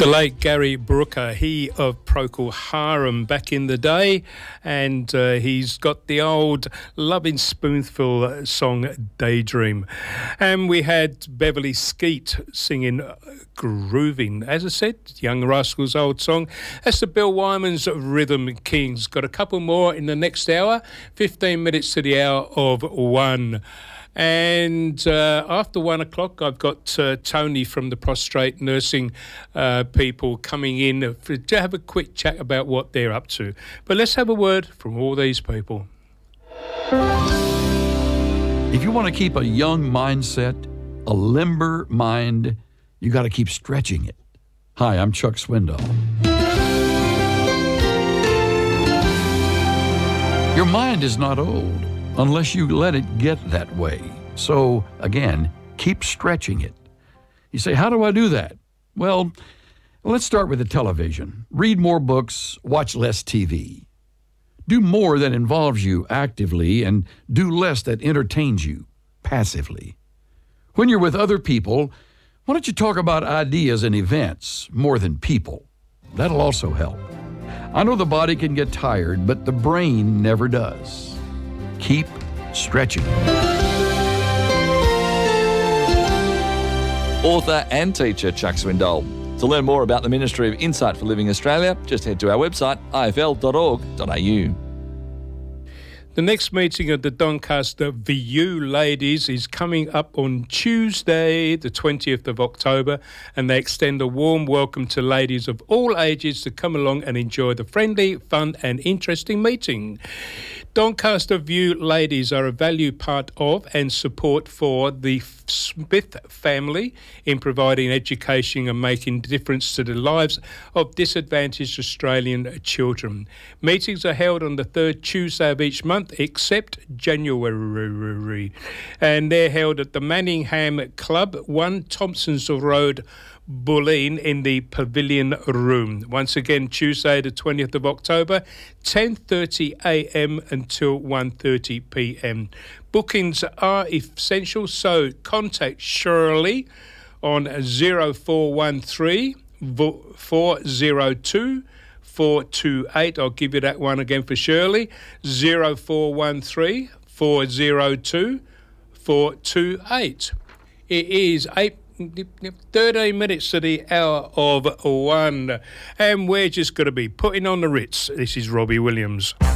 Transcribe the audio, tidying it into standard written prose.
The late Gary Brooker, he of Procol Harum back in the day, and he's got the old Lovin' Spoonful song Daydream. And we had Beverly Skeet singing Grooving. As I said, Young Rascals' old song. That's the Bill Wyman's Rhythm Kings. Got a couple more in the next hour, 15 minutes to the hour of 1. And after 1 o'clock, I've got Tony from the prostrate nursing people coming in to have a quick chat about what they're up to. But let's have a word from all these people. If you want to keep a young mindset, a limber mind, you got to keep stretching it. Hi, I'm Chuck Swindoll. Your mind is not old unless you let it get that way. So, again, keep stretching it. You say, how do I do that? Well, let's start with the television. Read more books, watch less TV. Do more that involves you actively and do less that entertains you passively. When you're with other people, why don't you talk about ideas and events more than people? That'll also help. I know the body can get tired, but the brain never does. Keep stretching. Author and teacher Chuck Swindoll. To learn more about the Ministry of Insight for Living Australia, just head to our website, ifl.org.au. The next meeting of the Doncaster VU ladies is coming up on Tuesday, the 20th of October, and they extend a warm welcome to ladies of all ages to come along and enjoy the friendly, fun and interesting meeting. Doncaster VU ladies are a valued part of and support for the Smith family in providing education and making a difference to the lives of disadvantaged Australian children. Meetings are held on the third Tuesday of each month except January, and they're held at the Manningham Club, 1 Thompsons Road, Bulleen, in the Pavilion Room. Once again, Tuesday the 20th of October, 10:30am until 1:30pm. Bookings are essential, so contact Shirley on 0413 402 428. I'll give you that one again for Shirley, 0413 402 428. It is 13 minutes to the hour of 1, and we're just going to be putting on the Ritz. This is Robbie Williams.